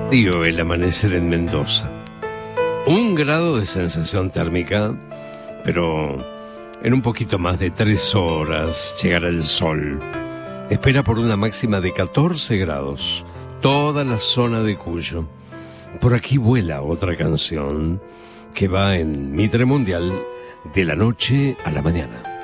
Dio el amanecer en Mendoza. 1 grado de sensación térmica, pero en un poquito más de 3 horas llegará el sol. Espera por una máxima de 14 grados toda la zona de Cuyo. Por aquí vuela otra canción que va en Mitre Mundial de la noche a la mañana.